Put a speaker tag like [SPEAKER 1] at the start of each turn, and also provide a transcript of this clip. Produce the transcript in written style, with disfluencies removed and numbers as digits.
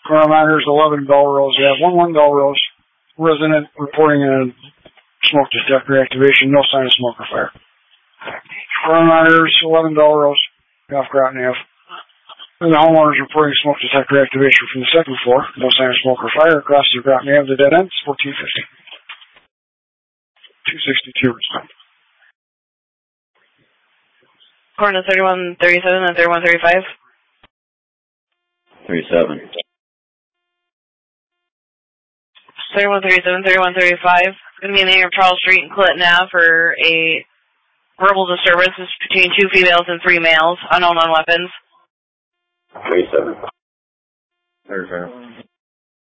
[SPEAKER 1] Car Miners 11 Belrose. We have 11 Belrose. Resident reporting a smoke detector activation. No sign of smoke or fire. Car Miners 11 Belrose. Golf Groton Ave. And the homeowners reporting smoke detector activation from the second floor. No sign of smoke or fire. Across the Groton Ave, the dead end. 1450. 262 respond.
[SPEAKER 2] Corner 3137 and 3135.
[SPEAKER 3] 37.
[SPEAKER 2] 3137, 3135. Going to be in the name of Charles Street and Clinton Ave for a verbal disturbance between 2 females and 3 males, unknown on weapons.
[SPEAKER 3] 37.
[SPEAKER 4] 37.